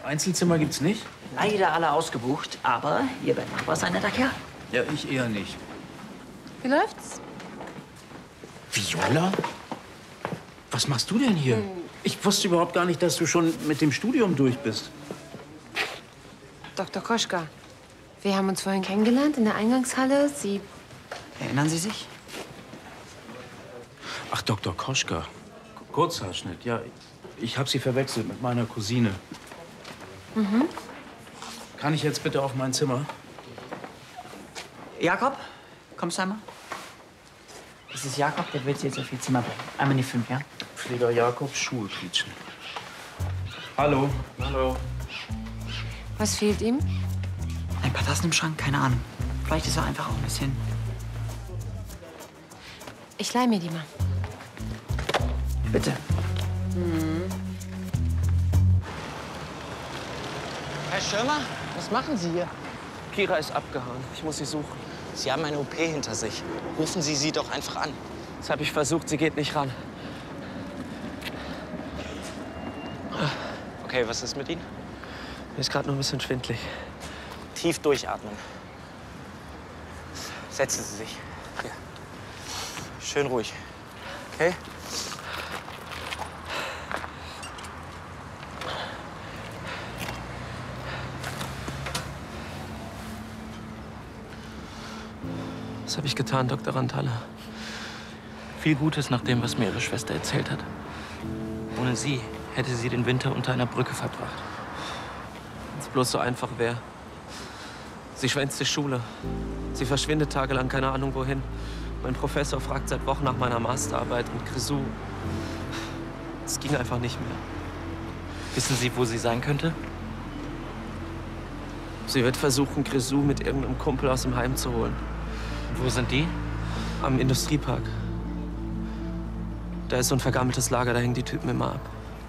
Einzelzimmer gibt's nicht? Leider alle ausgebucht, aber ihr Nachbar ist ein netter Kerl. Ja, ich eher nicht. Wie läuft's? Viola? Was machst du denn hier? Ich wusste überhaupt gar nicht, dass du schon mit dem Studium durch bist. Dr. Koschka, wir haben uns vorhin kennengelernt in der Eingangshalle. Sie... Erinnern Sie sich? Ach, Dr. Koschka. Kurzhaarschnitt, ja. Ich habe sie verwechselt mit meiner Cousine. Mhm. Kann ich jetzt bitte auf mein Zimmer? Jakob, kommst du einmal? Das ist Jakob, der wird Sie jetzt auf Ihr Zimmer bringen. Einmal in die 5, ja? Pfleger Jakob, Schuhe quietschen. Hallo. Hallo. Was fehlt ihm? Ein paar Tassen im Schrank, keine Ahnung. Vielleicht ist er einfach auch ein bisschen... Ich leih mir die mal. Bitte. Herr Schirmer, was machen Sie hier? Kira ist abgehauen. Ich muss sie suchen. Sie haben eine OP hinter sich. Rufen Sie sie doch einfach an. Das habe ich versucht. Sie geht nicht ran. Okay, was ist mit Ihnen? Mir ist gerade nur ein bisschen schwindelig. Tief durchatmen. Setzen Sie sich. Hier. Schön ruhig. Okay? Was habe ich getan, Dr. Rantala? Viel Gutes nach dem, was mir Ihre Schwester erzählt hat. Ohne sie hätte sie den Winter unter einer Brücke verbracht. Wenn es bloß so einfach wäre. Sie schwänzt die Schule. Sie verschwindet tagelang, keine Ahnung wohin. Mein Professor fragt seit Wochen nach meiner Masterarbeit und Grisou. Es ging einfach nicht mehr. Wissen Sie, wo sie sein könnte? Sie wird versuchen, Grisou mit irgendeinem Kumpel aus dem Heim zu holen. Und wo sind die? Am Industriepark. Da ist so ein vergammeltes Lager, da hängen die Typen immer ab.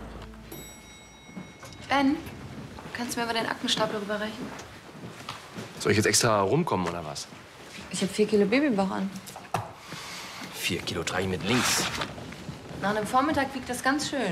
Ben, kannst du mir mal den Aktenstapel rüberreichen? Soll ich jetzt extra rumkommen, oder was? Ich habe 4 Kilo Babybauch an. 4 Kilo trage ich mit links. Nach einem Vormittag wiegt das ganz schön.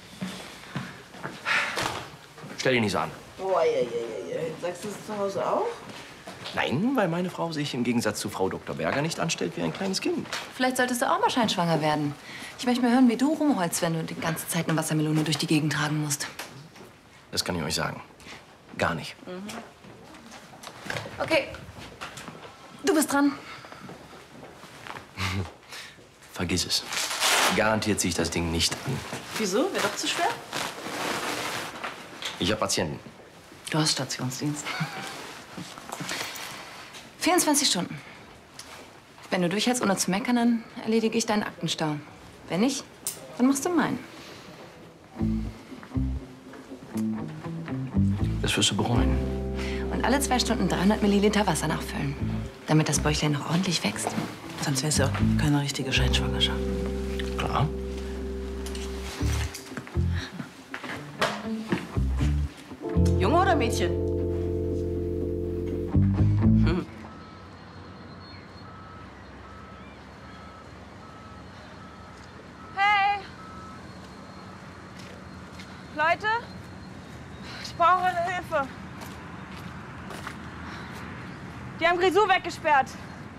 Stell dich nicht so an. Oh, sagst du das zu Hause auch? Nein, weil meine Frau sich im Gegensatz zu Frau Dr. Berger nicht anstellt wie ein kleines Kind. Vielleicht solltest du auch mal scheinschwanger werden. Ich möchte mal hören, wie du rumholst, wenn du die ganze Zeit eine Wassermelone durch die Gegend tragen musst. Das kann ich euch sagen. Gar nicht. Okay. Du bist dran. Vergiss es. Garantiert ziehe ich das Ding nicht an. Wieso? Wäre doch zu schwer? Ich habe Patienten. Du hast Stationsdienst. 24 Stunden. Wenn du durchhältst, ohne zu meckern, dann erledige ich deinen Aktenstau. Wenn nicht, dann machst du meinen. Das wirst du bereuen. Und alle 2 Stunden 300 Milliliter Wasser nachfüllen, damit das Bäuchlein noch ordentlich wächst. Sonst wäre es ja auch keine richtige Scheinschwangerschaft. Klar. Junge oder Mädchen? Hey! Leute? Ich brauche eure Hilfe. Die haben Grisou weggesperrt.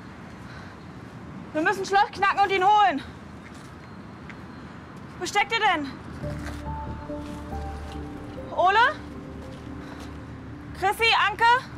Wir müssen Schloss knacken und ihn holen. Wo steckt ihr denn? Ole? Chrissy? Anke?